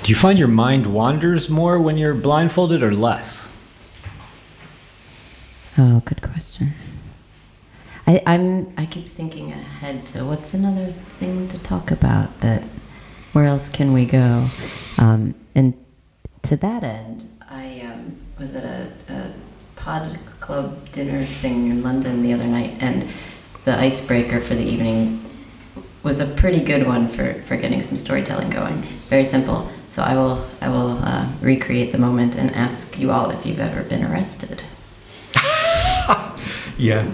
Do you find your mind wanders more when you're blindfolded or less? Oh, good question. I keep thinking ahead to what's another thing to talk about, that where else can we go? And to that end, I was at a pod club dinner thing in London the other night, and the icebreaker for the evening was a pretty good one for getting some storytelling going. Very simple. So I will recreate the moment and ask you all if you've ever been arrested. Yeah.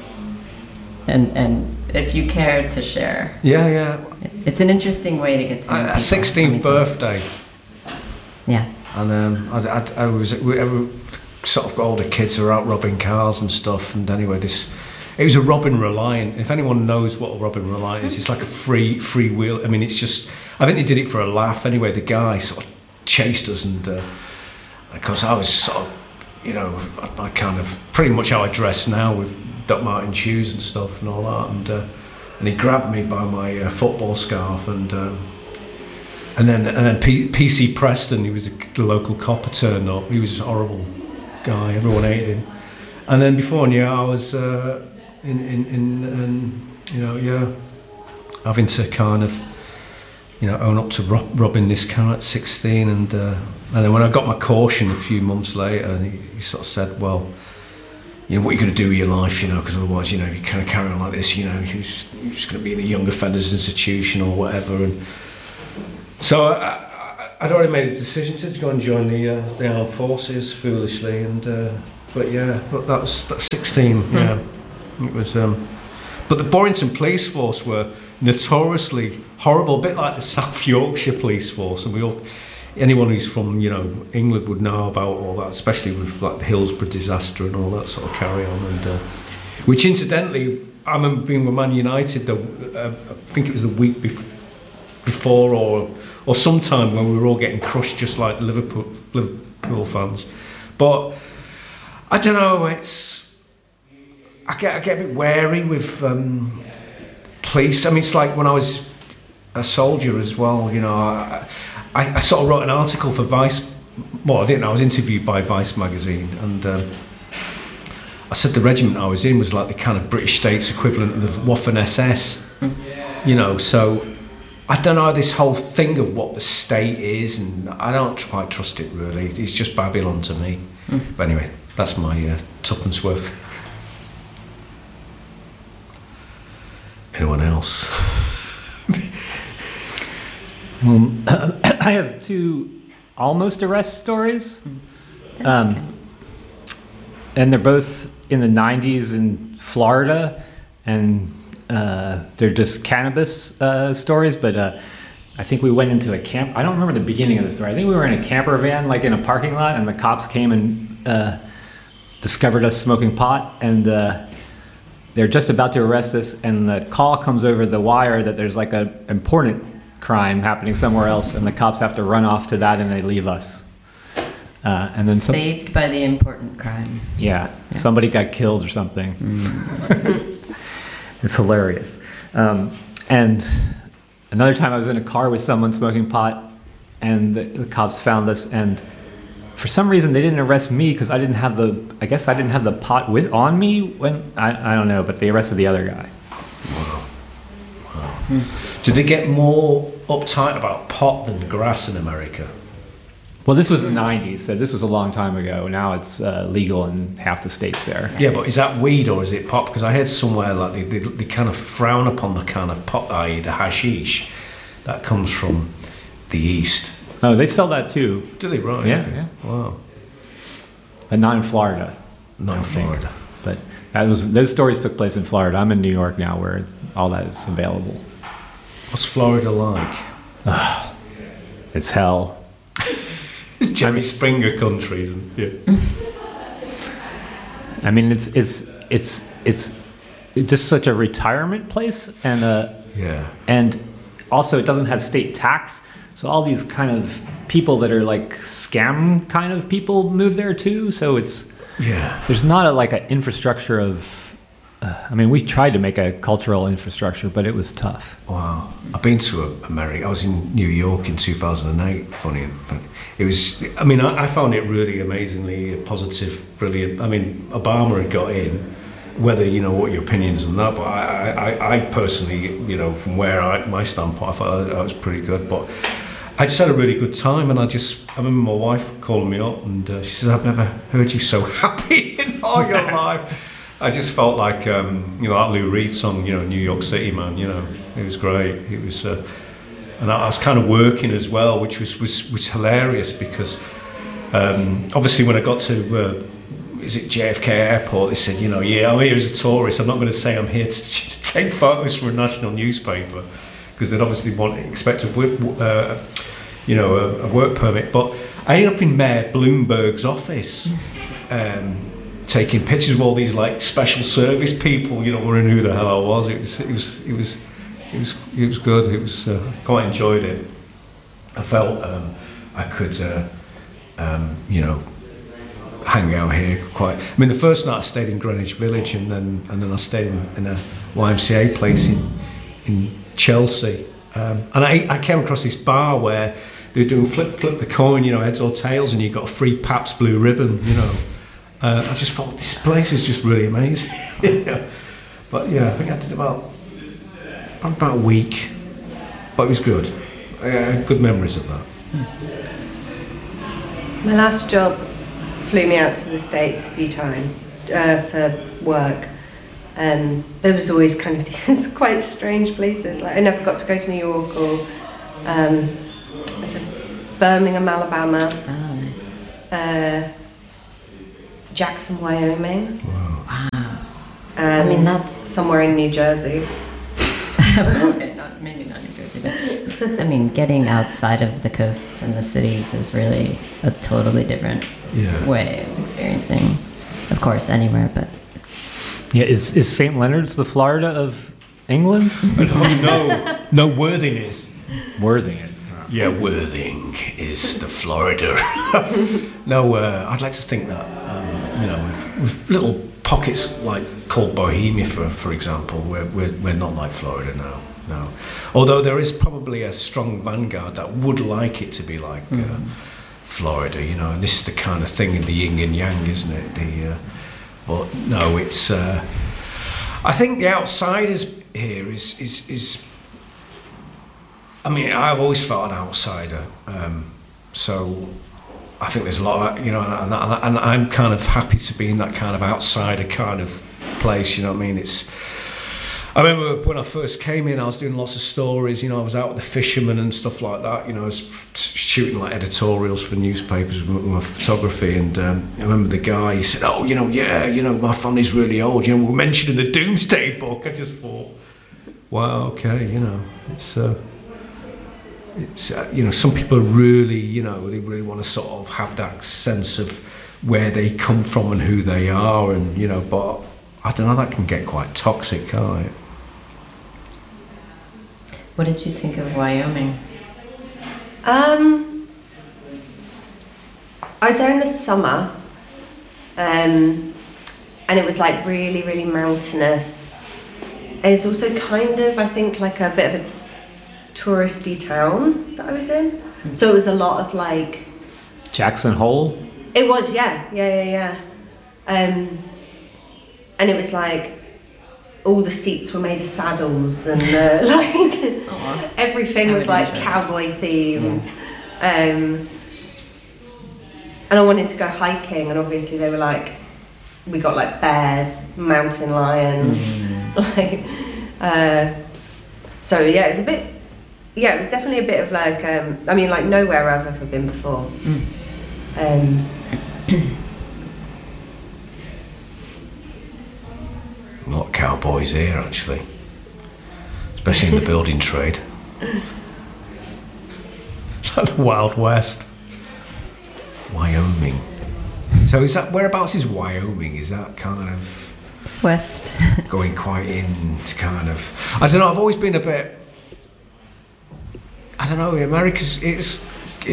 And if you care to share. Yeah. It's an interesting way to get to know A people. 16th birthday. Yeah. And I was sort of older kids were out robbing cars and stuff. And anyway, it was a Robin Reliant. If anyone knows what a Robin Reliant is, it's like a free wheel. I mean, it's just, I think they did it for a laugh. Anyway, the guy sort of chased us, and because I was sort of, you know, I kind of pretty much how I dress now with Doc Marten shoes and stuff and all that, and he grabbed me by my football scarf, and then PC Preston, he was the local copper, turned up. He was a horrible guy. Everyone hated him. And then before I knew it, I was having to kind of, you know, own up to robbing this car at 16, and then when I got my caution a few months later, he sort of said, well, you know, what are you going to do with your life, you know, because otherwise, you know, if you kind of carry on like this, you know, you're just going to be in a young offenders institution or whatever. And so I'd already made a decision to go and join the armed forces, foolishly, and but that's 16, yeah. It was, but the Borrington Police Force were notoriously horrible, a bit like the South Yorkshire Police Force, and anyone who's from, you know, England would know about all that, especially with like the Hillsborough disaster and all that sort of carry on, and which incidentally, I remember being with Man United, I think it was the week before or sometime when we were all getting crushed just like Liverpool fans. But I don't know, I get a bit wary with police. I mean, it's like when I was a soldier as well, you know, I sort of wrote an article for Vice. Well, I didn't. I was interviewed by Vice magazine, and I said the regiment I was in was like the kind of British state's equivalent of the Waffen SS. You know, so I don't know this whole thing of what the state is, and I don't quite trust it really. It's just Babylon to me. But anyway, that's my tuppence worth. Anyone else? I have two almost arrest stories, and they're both in the 90s in Florida, and they're just cannabis stories, but I think we went into a camp. I don't remember the beginning of the story. I think we were in a camper van, like in a parking lot, and the cops came and discovered us smoking pot, and they're just about to arrest us, and the call comes over the wire that there's like an important crime happening somewhere else, and the cops have to run off to that, and they leave us. And then saved by the important crime. Yeah, somebody got killed or something. It's hilarious. And another time I was in a car with someone smoking pot, and the cops found us, and for some reason they didn't arrest me because I didn't have the pot on me when I don't know, but they arrested the other guy. Wow. Did they get more uptight about pot than grass in America? Well, this was the 90s, so this was a long time ago. Now it's legal in half the states there. Yeah, but is that weed or is it pot? Because I heard somewhere like they kind of frown upon the kind of pot, i.e. the hashish, that comes from the East. Oh, they sell that too. Do they? Right. Yeah, okay. yeah. Wow. But not in Florida. Not in Florida. But those stories took place in Florida. I'm in New York now, where all that is available. What's Florida like? It's hell. Jerry Springer country, isn't it? Yeah. I mean, it's just such a retirement place, and and also it doesn't have state tax, so all these kind of people that are like scam kind of people move there too. So there's not an infrastructure of I mean, we tried to make a cultural infrastructure, but it was tough. Wow. I've been to America. I was in New York in 2008, funny. But it was, I mean, I found it really amazingly positive, brilliant. I mean, Obama had got in, whether, you know, what your opinions on that, but I personally, you know, from where my standpoint, I thought that was pretty good. But I just had a really good time, and I remember my wife calling me up, and she says, I've never heard you so happy in all your life. I just felt like, you know, that Lou Reed song, you know, New York City, man, you know, it was great. It was, and I was kind of working as well, which was hilarious because, obviously when I got to, is it JFK Airport, they said, you know, yeah, I'm here as a tourist. I'm not going to say I'm here to take photos for a national newspaper, because they'd obviously expect you know, a work permit. But I ended up in Mayor Bloomberg's office, taking pictures of all these like special service people, you know, wondering who the hell I was. It was good. It was quite enjoyed it. I felt I could, you know, hang out here quite. I mean, the first night I stayed in Greenwich Village, and then I stayed in a YMCA place in Chelsea, and I came across this bar where they were doing flip the coin, you know, heads or tails, and you got a free Pabst Blue Ribbon, you know. I just thought this place is just really amazing. But yeah, I think I did about a week, but it was good. I had good memories of that. My last job flew me out to the States a few times for work. There was always kind of these quite strange places. Like I never got to go to New York or went to Birmingham, Alabama. Oh, nice. Jackson, Wyoming. Wow. And I mean, that's somewhere in New Jersey. okay, maybe not New Jersey, but I mean, getting outside of the coasts and the cities is really a totally different way of experiencing, of course, anywhere, but... Yeah, is St. Leonard's the Florida of England? No, Worthing is. Worthing is. Yeah, Worthing is the Florida. No, I'd like to think that, you know, with little pockets like called Bohemia, for example, we're not like Florida now. No, although there is probably a strong vanguard that would like it to be like Florida, you know. And this is the kind of thing in the yin and yang, isn't it? But no, it's. I think the outsiders here is. I mean, I've always felt an outsider, so I think there's a lot of, you know, and I'm kind of happy to be in that kind of outsider kind of place, you know what I mean? I remember when I first came in, I was doing lots of stories, you know, I was out with the fishermen and stuff like that, you know, I was shooting like editorials for newspapers with my photography, and I remember the guy, he said, oh, you know, yeah, you know, my family's really old, you know, we're mentioned in the Doomsday Book. I just thought, wow, okay, you know, it's you know, some people are really, you know, they really want to sort of have that sense of where they come from and who they are, and, you know, but I don't know, that can get quite toxic, can't it? What did you think of Wyoming? I was there in the summer, and it was like really, really mountainous. It's also kind of, I think, like a bit of a touristy town that I was in. So it was a lot of like... Jackson Hole? It was, yeah. And it was like, all the seats were made of saddles, and like everything was like cowboy themed. And I wanted to go hiking, and obviously they were like, we got like bears, mountain lions, like, so yeah, it was a bit, yeah, it was definitely a bit of like, I mean, like nowhere I've ever been before. A lot of cowboys here, actually, especially in the building trade. It's like the Wild West. Wyoming. So is that, whereabouts is Wyoming? Is that kind of... It's west. Going quite into kind of... I don't know, I've always been a bit... I don't know, America's... It's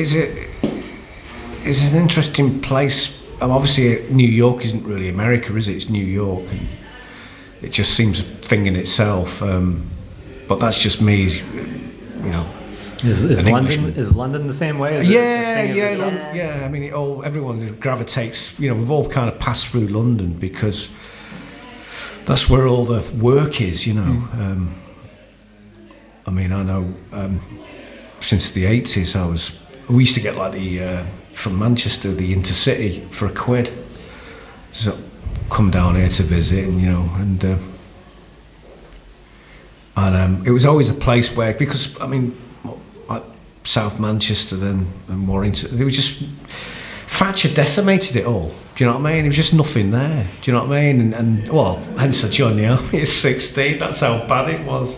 an interesting place. Obviously, New York isn't really America, is it? It's New York. And it just seems a thing in itself. But that's just me, you know. Is an London Englishman. is London the same way? Is it a thing of itself? Yeah. I mean, everyone gravitates. You know, we've all kind of passed through London because that's where all the work is. You know, I mean, I know since the 80s, we used to get like the from Manchester the Intercity for £1. So come down here to visit, and you know, and it was always a place where, because I mean, like South Manchester then and Warrington, it was just Thatcher decimated it all. Do you know what I mean? There was just nothing there. Do you know what I mean? And well, hence I joined the army at 16. That's how bad it was.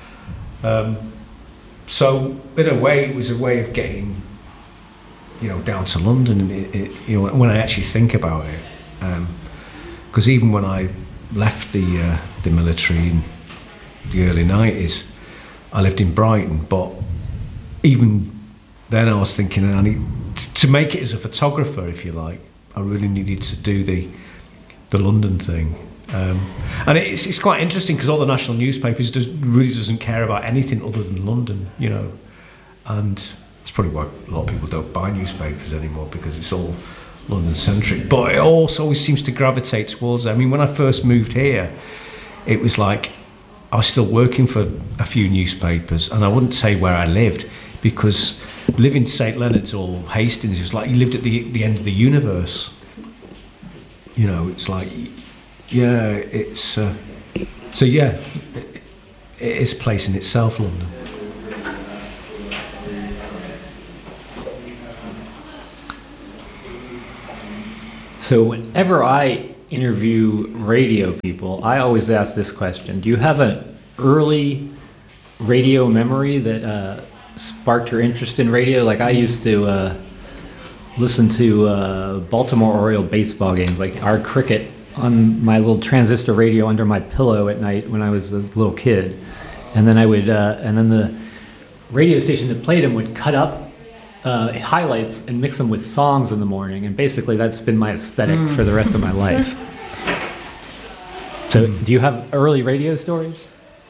So in a way, it was a way of getting, you know, down to London. And you know, when I actually think about it, because even when I left the military in the early 90s, I lived in Brighton. But even then, I was thinking, I need to make it as a photographer, if you like. I really needed to do the London thing. And it's quite interesting because all the national newspapers really doesn't care about anything other than London, you know. And that's probably why a lot of people don't buy newspapers anymore, because it's all London-centric. But it also always seems to gravitate towards it. I mean, when I first moved here, it was like I was still working for a few newspapers, and I wouldn't say where I lived, because living in St Leonard's or Hastings is like you lived at the end of the universe. You know, it's like, yeah, it's so yeah, it is a place in itself, London. So whenever I interview radio people, I always ask this question: do you have an early radio memory that sparked your interest in radio? Like I used to listen to Baltimore Oriole baseball games, like our cricket, on my little transistor radio under my pillow at night when I was a little kid. And then I would, and then the radio station that played them would cut up highlights and mix them with songs in the morning. And basically that's been my aesthetic for the rest of my life. So do you have early radio stories?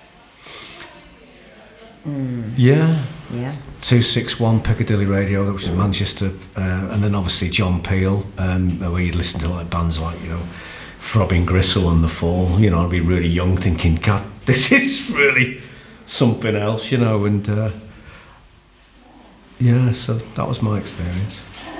Yeah. 261 Piccadilly Radio, that was in Manchester, and then obviously John Peel, where you'd listen to like bands like, you know, Throbbing Gristle and The Fall. You know, I'd be really young thinking, God, this is really something else, you know, and yeah, so that was my experience.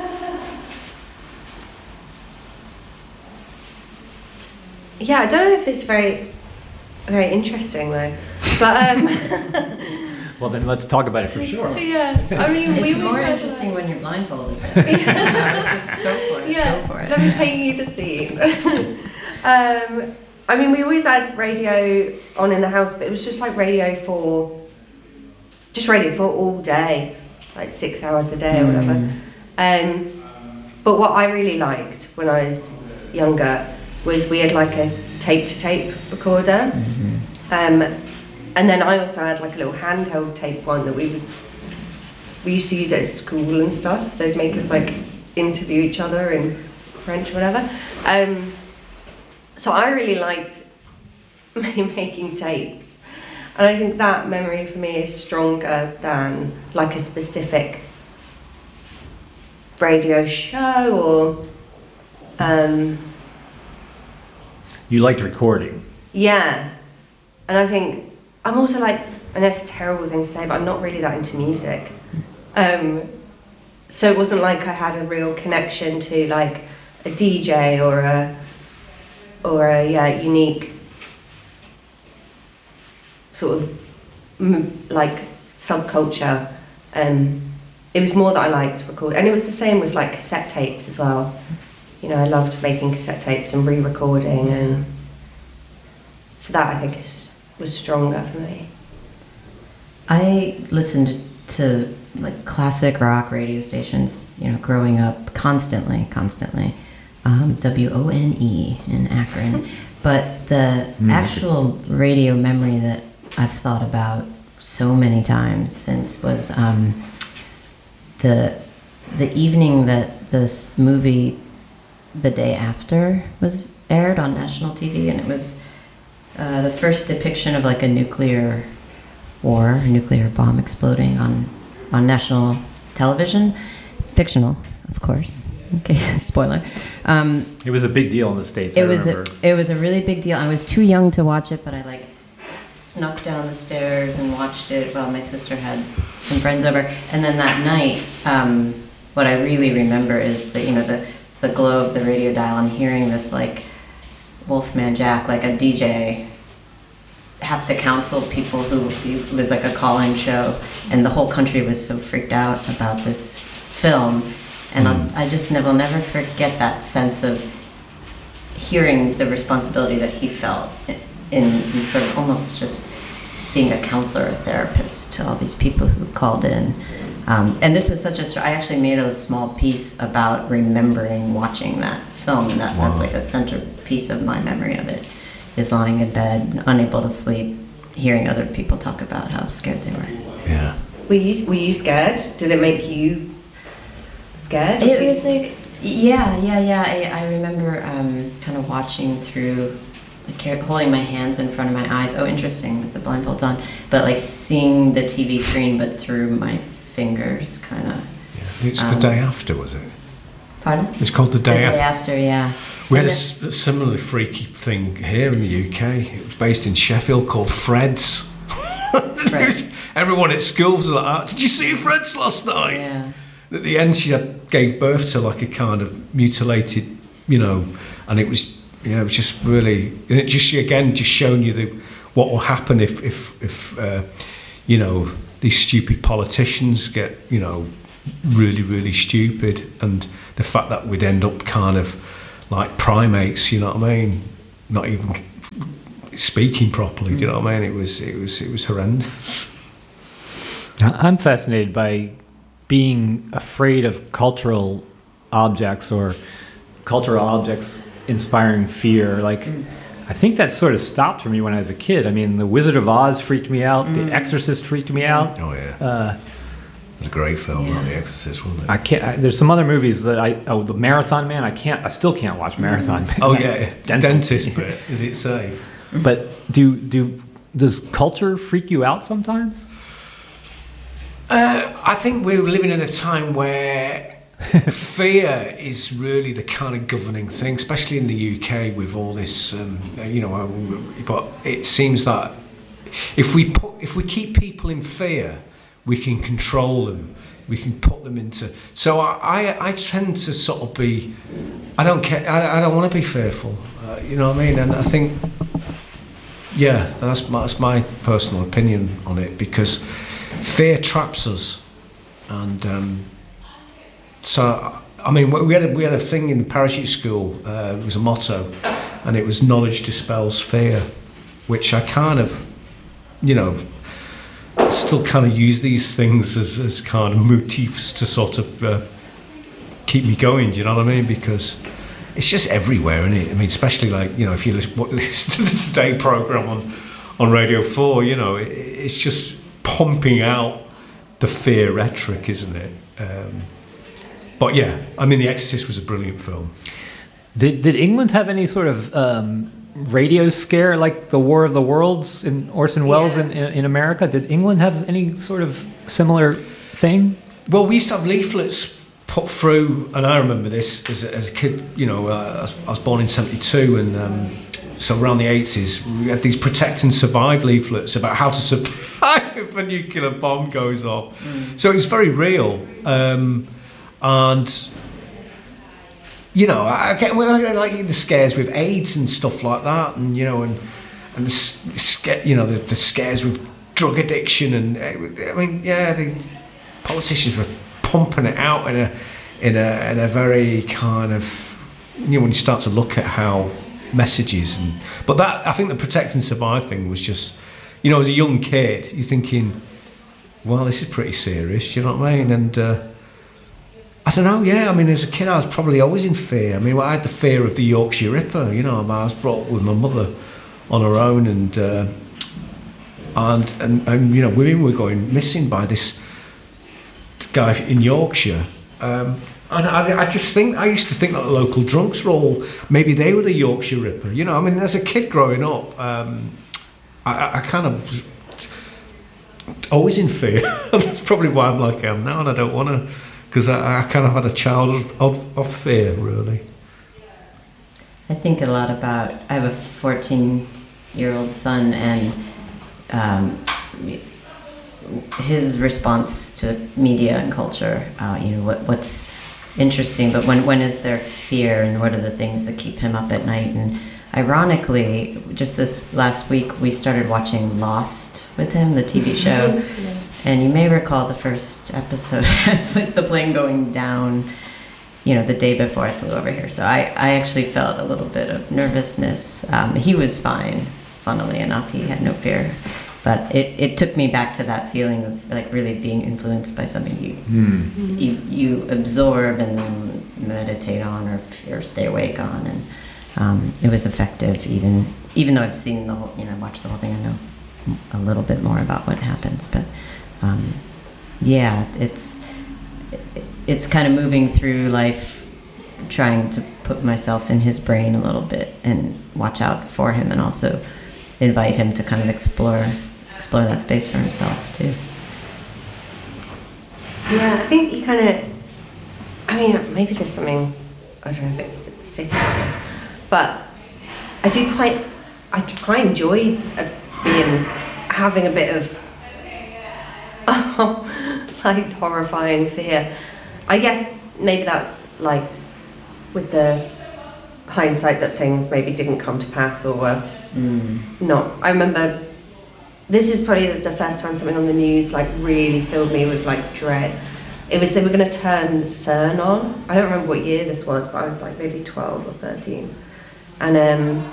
Yeah, I don't know if it's very interesting though, but well, then let's talk about it for sure. yeah, I mean, It's we more always interesting when you're blindfolded. Just go for it. Yeah, Go for it. let me paint you the scene. I mean, we always had radio on in the house, but it was just like radio 4 all day, like 6 hours a day or whatever. But what I really liked when I was younger was we had like a tape-to-tape recorder. And then I also had like a little handheld tape one that we used to use it at school and stuff. They'd make us like interview each other in French or whatever. So I really liked making tapes. And I think that memory for me is stronger than like a specific radio show or... You liked recording. Yeah. And I think I'm also like, and that's a terrible thing to say, but I'm not really that into music. So it wasn't like I had a real connection to like a DJ or a unique sort of like subculture. It was more that I liked record, and it was the same with like cassette tapes as well. You know, I loved making cassette tapes and re-recording, and so that I think was stronger for me. I listened to like classic rock radio stations, you know, growing up constantly, WONE in Akron. But the actual radio memory that I've thought about so many times since was the evening that this movie The Day After was aired on national TV, and it was the first depiction of like a nuclear war, a nuclear bomb exploding on national television, fictional, of course. Okay, spoiler. It was a big deal in the States. It was a really big deal. I was too young to watch it, but I like snuck down the stairs and watched it while my sister had some friends over. And then that night, what I really remember is the glow of the radio dial and hearing this like Wolfman Jack, like a DJ, have to counsel people who it was like a call-in show, and the whole country was so freaked out about this film. And I just will never forget that sense of hearing the responsibility that he felt in sort of almost just being a counselor, a therapist to all these people who called in. And this was such I actually made a small piece about remembering watching that film, and that's like a centerpiece of my memory of it, is lying in bed, unable to sleep, hearing other people talk about how scared they were. Yeah. Were you scared? Did it make you scared? It was like, yeah. I remember kind of watching through, like holding my hands in front of my eyes. Oh, interesting, with the blindfolds on. But like seeing the TV screen, but through my fingers, kind of. Yeah. It's The Day After, was it? Pardon? It's called The Day After, yeah. We had a similarly freaky thing here in the UK. It was based in Sheffield, called Fred's. Everyone at school was like, "Did you see Fred's last night?" Yeah. At the end, she gave birth to like a kind of mutilated, and it was just really, and it just showing you what will happen if these stupid politicians get really, really stupid, and the fact that we'd end up kind of like primates, you know what I mean? Not even speaking properly, do you know what I mean? It was horrendous. I'm fascinated by being afraid of cultural objects or cultural objects inspiring fear. Like, I think that sort of stopped for me when I was a kid. I mean, The Wizard of Oz freaked me out. The Exorcist freaked me out. Oh yeah. It was a great film, The Exorcist, wasn't it? There's some other movies that The Marathon Man. I still can't watch Marathon Man. Oh yeah, dentist bit. Is it safe? But does culture freak you out sometimes? I think we're living in a time where fear is really the kind of governing thing, especially in the UK with all this, but it seems that if we keep people in fear, we can control them, we can put them into. So I tend to sort of be, I don't care, I don't want to be fearful, you know what I mean? And I think, yeah, that's my personal opinion on it, because fear traps us. And so, I mean, we had a thing in parachute school. It was a motto, and it was "Knowledge dispels fear," which I kind of, still kind of use these things as kind of motifs to sort of keep me going. Do you know what I mean? Because it's just everywhere, isn't it? I mean, especially like if you listen to the Today programme on Radio 4, it's just pumping out the fear rhetoric, isn't it? But yeah, I mean, The Exorcist was a brilliant film. Did England have any sort of radio scare like the War of the Worlds in Orson Welles in America? Did England have any sort of similar thing? Well, we used to have leaflets put through, and I remember this as a kid. I was born in '72, and so around the 80s, we had these Protect and Survive leaflets about how to survive if a nuclear bomb goes off. So it's very real. And I get like the scares with AIDS and stuff like that, and the scares with drug addiction, and I mean, the politicians were pumping it out in a very kind of, when you start to look at how messages but that, I think the Protect and Survive thing was just, as a young kid, you're thinking, well, this is pretty serious, you know what I mean? And I don't know, I mean, as a kid I was probably always in fear. I mean, I had the fear of the Yorkshire Ripper, I was brought up with my mother on her own, and women were going missing by this guy in Yorkshire, And I just think, I used to think that the local drunks were all, maybe they were the Yorkshire Ripper. You know, I mean, as a kid growing up, I kind of was always in fear. That's probably why I'm like I am now, and I don't want to, because I kind of had a childhood of fear, really. I think a lot about, I have a 14-year-old son, and his response to media and culture, what's interesting, but when is there fear, and what are the things that keep him up at night? And ironically, just this last week, we started watching Lost with him, the TV show, and you may recall the first episode has like the plane going down, the day before I flew over here. So I actually felt a little bit of nervousness. He was fine, funnily enough. He had no fear. But it took me back to that feeling of like really being influenced by something you absorb and then meditate on or stay awake on. And it was effective even though I've seen the whole, watched the whole thing. I know a little bit more about what happens. But it's kind of moving through life, trying to put myself in his brain a little bit and watch out for him, and also invite him to kind of explore that space for himself too. Yeah, I think you kind of, maybe there's something, I don't know if it's sick about this, but I quite enjoy having a bit of like horrifying fear. I guess maybe that's like with the hindsight that things maybe didn't come to pass or were not. I remember this is probably the first time something on the news like really filled me with like dread. It was they were going to turn CERN on. I don't remember what year this was, but I was like maybe 12 or 13. And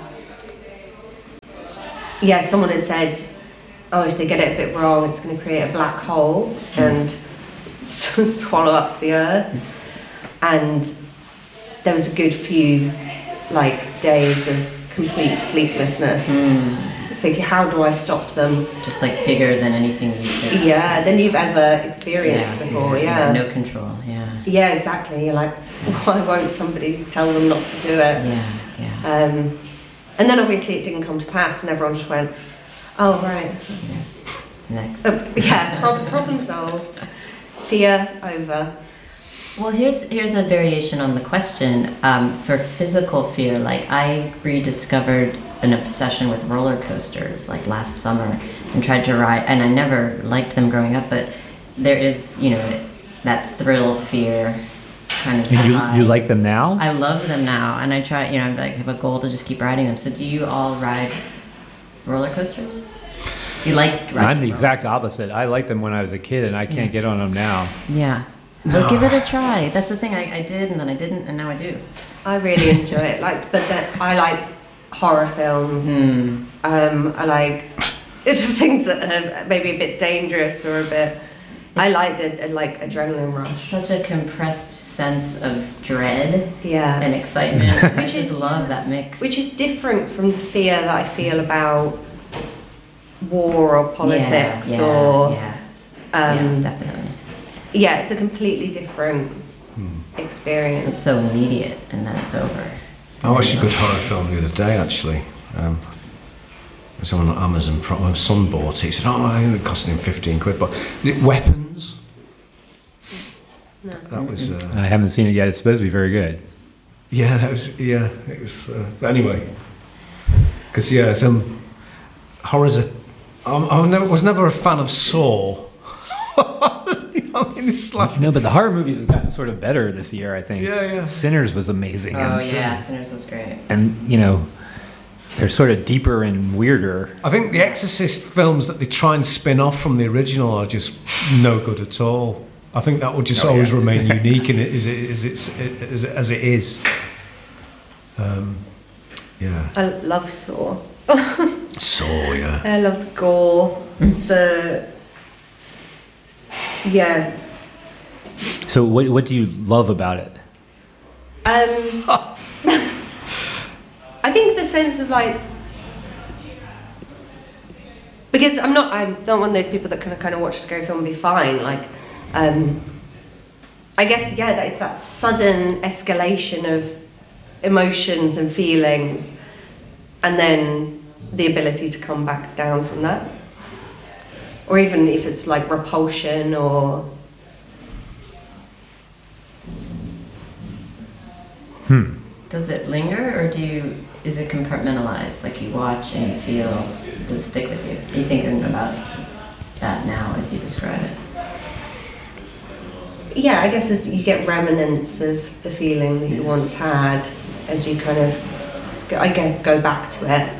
someone had said, oh, if they get it a bit wrong, it's going to create a black hole and swallow up the Earth. And there was a good few like days of complete sleeplessness. Thinking, how do I stop them? Just like bigger than anything than you've ever experienced before. Yeah. No control. Yeah. Yeah, exactly. You're like, why won't somebody tell them not to do it? Yeah. And then obviously it didn't come to pass, and everyone just went, oh right. Yeah. Next. Problem solved. Fear over. Well, here's a variation on the question. For physical fear, like I rediscovered an obsession with roller coasters like last summer and tried to ride, and I never liked them growing up, but there is, that thrill fear kind of. And you like them now? I love them now, and I try, I have a goal to just keep riding them. So do you all ride roller coasters? You like riding? I'm the exact opposite. I liked them when I was a kid, and I can't get on them now. Yeah. Well, give it a try. That's the thing. I did, and then I didn't, and now I do. I really enjoy it. I like horror films. I like things that are maybe a bit dangerous or a bit. I like the adrenaline rush. It's such a compressed sense of dread, yeah, and excitement. I just love that mix. Which is different from the fear that I feel about war or politics definitely. Yeah, it's a completely different experience. It's so immediate, and then it's over. I watched a good horror film the other day, actually. It was on Amazon Prime. My son bought it. He said, it cost him 15 quid. But Weapons. No. That was... I haven't seen it yet. It's supposed to be very good. Yeah, that was... Yeah, it was... But anyway. Because, some horrors are... I was never a fan of Saw. It's like... No, but the horror movies have gotten sort of better this year, I think. Yeah. Sinners was amazing. Sinners was great. And, they're sort of deeper and weirder. I think the Exorcist films that they try and spin off from the original are just no good at all. I think that will just always remain unique in it as it is. I love Saw. Saw, yeah. I love the gore. Yeah. So what do you love about it? I think the sense of because I'm not one of those people that kind of watch a scary film and be fine. I I guess, yeah, that is that sudden escalation of emotions and feelings, and then the ability to come back down from that. Or even if it's like repulsion or... Does it linger, or is it compartmentalized? Like you watch and you feel, does it stick with you? Are you thinking about that now as you describe it? Yeah, I guess as you get remnants of the feeling that you once had, as you kind of, go back to it.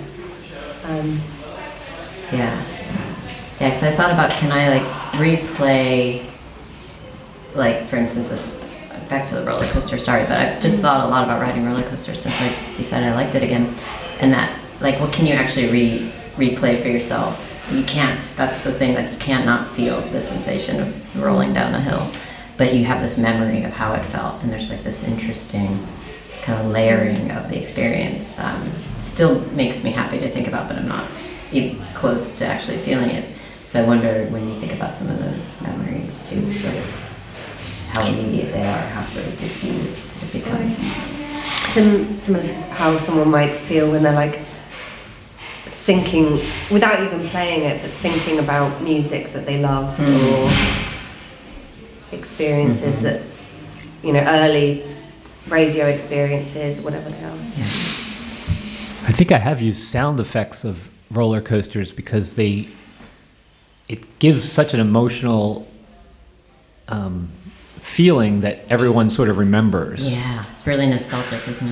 Yeah, because I thought about, can I like replay, like for instance, back to the roller coaster, sorry, but I've just thought a lot about riding roller coasters since I decided I liked it again. And that, like, what can you actually replay for yourself? You can't. That's the thing, that you can't not feel the sensation of rolling down a hill. But you have this memory of how it felt, and there's like this interesting kind of layering of the experience. It still makes me happy to think about, but I'm not even close to actually feeling it. So I wonder, when you think about some of those memories too, sort of how immediate they are, how sort of diffused it becomes. Similar to how someone might feel when they're like thinking, without even playing it, but thinking about music that they loved or experiences that, early radio experiences, or whatever they are. Yeah. I think I have used sound effects of roller coasters because it gives such an emotional feeling that everyone sort of remembers. Yeah, it's really nostalgic, isn't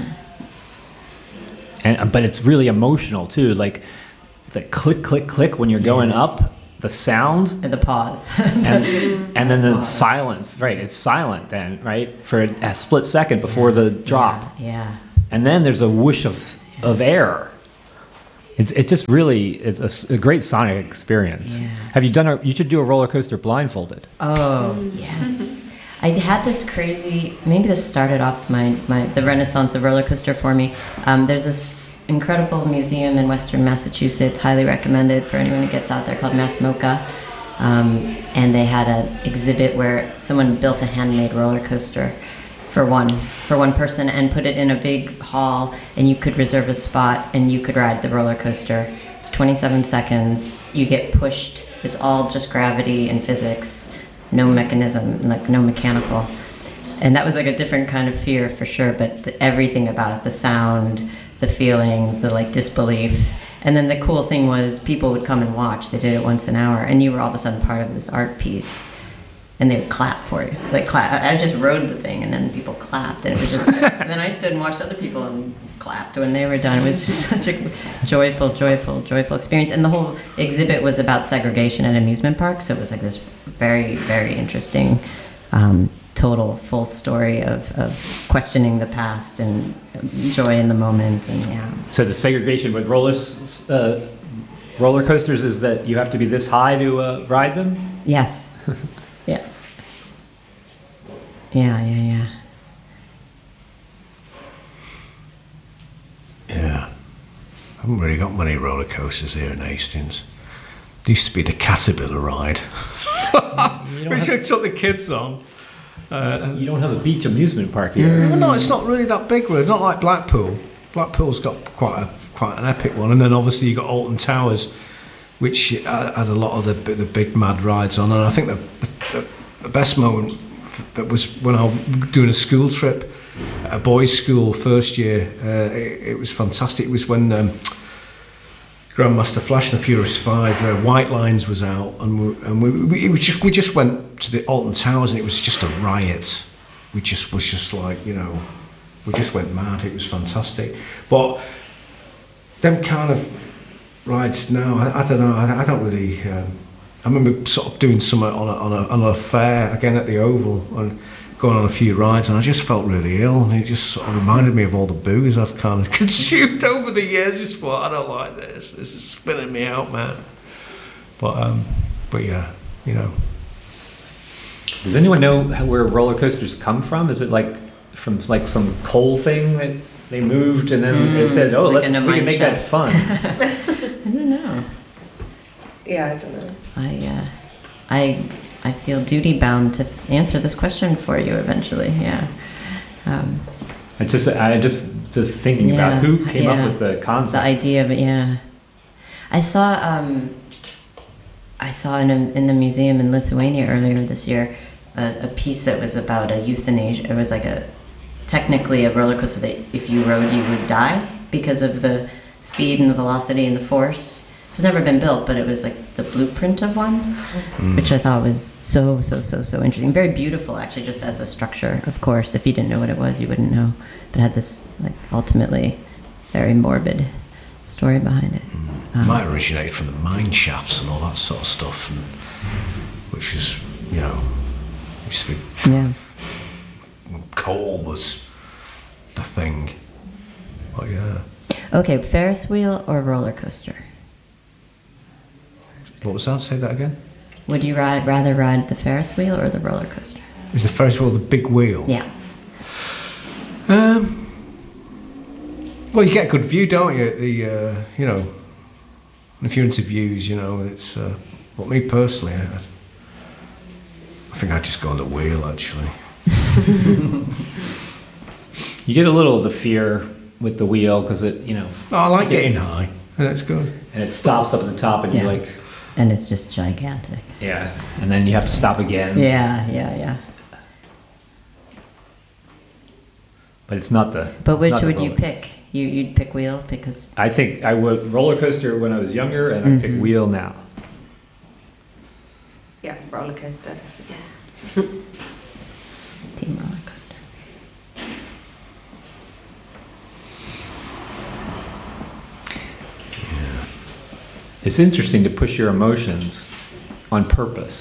it? But it's really emotional too, like the click, click, click when you're going up, the sound. And the pause. and then the silence, right? It's silent then, right? For a split second before the drop. Yeah. And then there's a whoosh of air. It's just really, it's a great sonic experience. Yeah. Have you you should do a roller coaster blindfolded. Oh, yes. I had this crazy, maybe this started off the renaissance of roller coaster for me. There's this incredible museum in Western Massachusetts, highly recommended for anyone who gets out there, called Mass MoCA. And they had an exhibit where someone built a handmade roller coaster for one person and put it in a big hall, and you could reserve a spot and you could ride the roller coaster. It's 27 seconds. You get pushed. It's all just gravity and physics. No mechanism, like no mechanical. And that was like a different kind of fear for sure, but everything about it, the sound, the feeling, the like disbelief. And then the cool thing was people would come and watch. They did it once an hour, and you were all of a sudden part of this art piece. And they would clap for you. Like clap. I just rode the thing, and then people clapped, and it was just. And then I stood and watched other people and clapped when they were done. It was just such a joyful experience. And the whole exhibit was about segregation at amusement parks. So it was like this very, very interesting, total full story of questioning the past and joy in the moment, and yeah. So the segregation with roller coasters is that you have to be this high to ride them? Yes. Yes. Yeah. Yeah. I haven't really got many roller coasters here in Hastings. There used to be the Caterpillar ride, which I took the kids on. You don't have a beach amusement park here. No, it's not really that big, really. Not like Blackpool. Blackpool's got quite an epic one, and then obviously you got Alton Towers, which had a lot of the big mad rides on. And I think the best moment that was when I was doing a school trip, at a boys' school first year. It was fantastic. It was when Grandmaster Flash and the Furious Five, White Lines was out, and we just went to the Alton Towers, and it was just a riot. We just like, we just went mad. It was fantastic. But them kind of rides now, I don't know. I don't really. I remember sort of doing some on a fair again at the Oval and going on a few rides, and I just felt really ill, and it just sort of reminded me of all the booze I've kind of consumed over the years. Just thought, I don't like this. This is spinning me out, man. But yeah, Does anyone know where roller coasters come from? Is it like from like some coal thing that they moved and then they said, "Oh, like we can make that fun"? I don't know. Yeah, I don't know. I I feel duty bound to answer this question for you eventually. Yeah. I just thinking about who came up with the concept. The idea of it, yeah. I saw in the museum in Lithuania earlier this year a piece that was about a euthanasia. It was like technically a roller coaster that if you rode you would die because of the speed and the velocity and the force. So it's never been built, but it was like the blueprint of one, which I thought was so interesting. Very beautiful, actually, just as a structure. Of course, if you didn't know what it was, you wouldn't know. But it had this like ultimately very morbid story behind it. Might originate from the mine shafts and all that sort of stuff, which is, used to be coal was the thing. But yeah. Okay, Ferris wheel or roller coaster? What was that? Say that again. Would you rather ride the Ferris wheel or the roller coaster? Is the Ferris wheel the big wheel? Yeah. Well, you get a good view, don't you? If you're into views, it's. But me personally, I think I'd just go on the wheel. Actually. You get a little of the fear with the wheel because it, I like getting high. That's good. And it stops up at the top, and you're like. And it's just gigantic. Yeah, and then you have to stop again. Yeah. But it's not the. But which would you pick? You'd pick wheel because. I think I would roller coaster when I was younger, and I pick wheel now. Yeah, roller coaster. Yeah. Team roller coaster. It's interesting to push your emotions on purpose.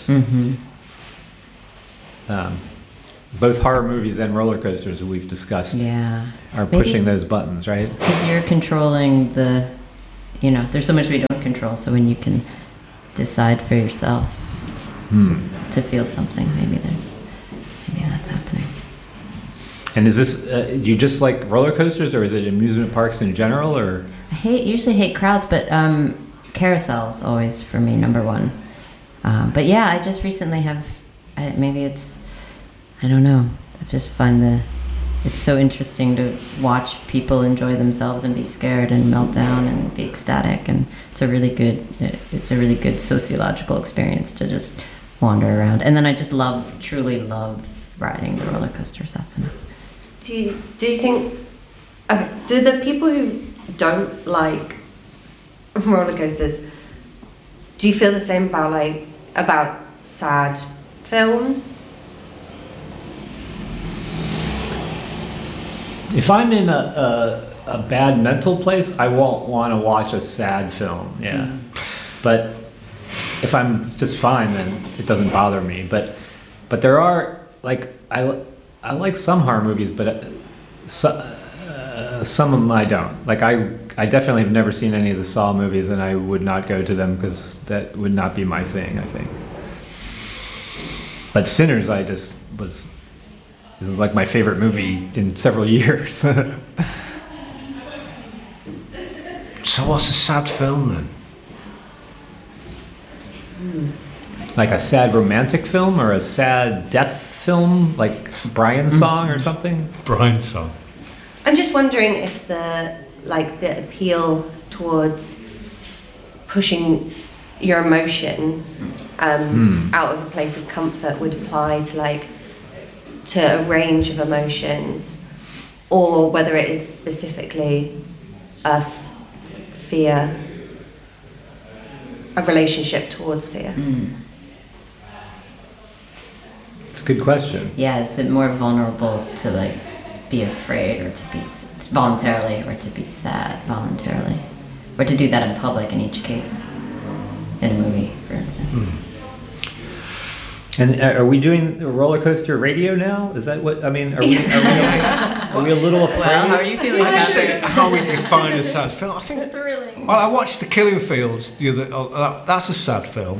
Both horror movies and roller coasters we've discussed are pushing those buttons, right? Because you're controlling there's so much we don't control, so when you can decide for yourself to feel something, maybe that's happening. And is this, do you just like roller coasters, or is it amusement parks in general, or? I usually hate crowds, but carousels always for me number one. But yeah, I just recently I don't know. I just find it's so interesting to watch people enjoy themselves and be scared and melt down and be ecstatic, and it's a really good sociological experience to just wander around. And then I just truly love riding the roller coasters. That's enough. Do you think? Do the people who don't like roller coasters, do you feel the same about sad films? If I'm in a bad mental place, I won't want to watch a sad film. Yeah, but if I'm just fine, then it doesn't bother me. But there are I like some horror movies, but some of them I don't. I definitely have never seen any of the Saw movies, and I would not go to them because that would not be my thing, I think. But Sinners, is like my favorite movie in several years. So what's a sad film then? Like a sad romantic film or a sad death film, like Brian's Song or something? Brian's Song. I'm just wondering if the appeal towards pushing your emotions out of a place of comfort would apply to a range of emotions, or whether it is specifically a fear, a relationship towards fear. It's a good question. Yeah, is it more vulnerable to be afraid, or to be voluntarily, or to be sad voluntarily, or to do that in public in each case, in a movie, for instance? And are we doing a roller coaster radio now? Is that what, I mean, are we a little afraid? Well, how are you feeling about this? How we define a sad film? I think, thrilling. well, I watched The Killing Fields the other, that's a sad film.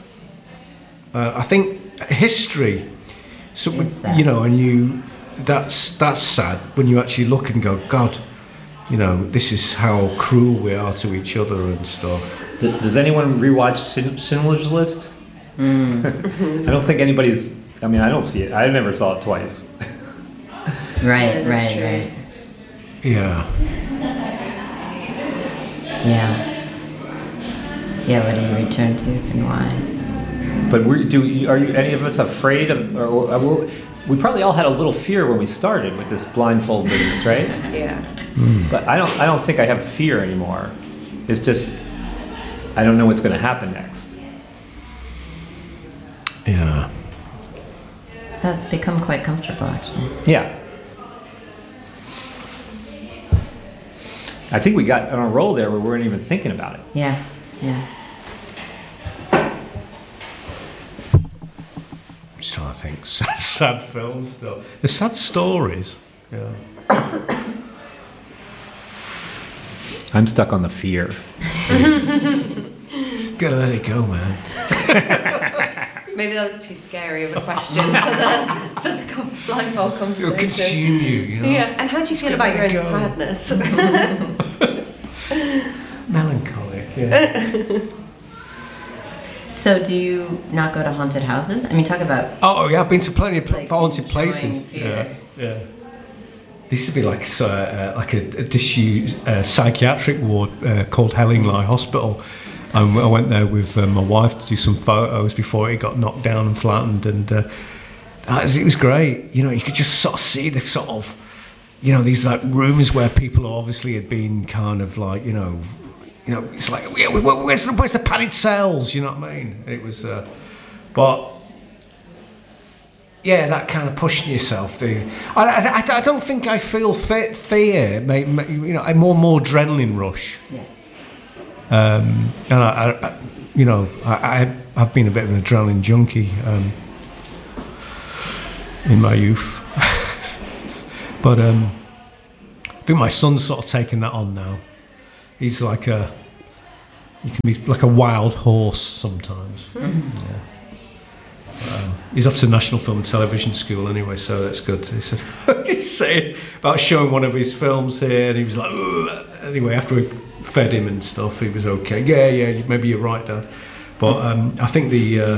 I think history, so, sad. And that's sad when you actually look and go, God, this is how cruel we are to each other and stuff. Does anyone rewatch Schindler's List? I don't think anybody's. I mean, I don't see it. I never saw it twice. Right, Yeah, that's right, true. right. Yeah. Yeah. Yeah, what do you return to and why? But are you any of us afraid of? Or we probably all had a little fear when we started with this blindfold business, right? Yeah. But I don't think I have fear anymore. It's just I don't know what's going to happen next. Yeah. That's become quite comfortable, actually. Yeah. I think we got on a roll there where we weren't even thinking about it. Yeah, yeah. I'm just trying to think. Sad films still. The sad stories. Yeah. I'm stuck on the fear. Gotta let it go, man. Maybe that was too scary of a question for the blindfold conversation. It'll consume you, know. Yeah. And how do you feel about your own go. sadness? Melancholic, yeah. So do you not go to haunted houses? I mean, talk about Oh, yeah, I've been to plenty of Like haunted enjoying places. fear. Yeah. There used to be like a disused psychiatric ward called Hellingly Hospital. I went there with my wife to do some photos before it got knocked down and flattened, and it was great. You know, you could just sort of see the sort of, you know, these like rooms where people obviously had been kind of like, you know, it's like, yeah, where's the padded cells? You know what I mean? It was, but yeah, that kind of pushing yourself. I don't think I feel fear. You know, I'm more adrenaline rush. yeah. And I've been a bit of an adrenaline junkie in my youth, but I think my son's sort of taken that on now. He's like you can be like a wild horse sometimes. Mm-hmm. Yeah. He's off to National Film and Television School anyway, so that's good. He said, just saying about showing one of his films here, and he was like, ugh. Anyway, after we fed him and stuff, he was okay. Yeah, maybe you're right, Dad. But I think the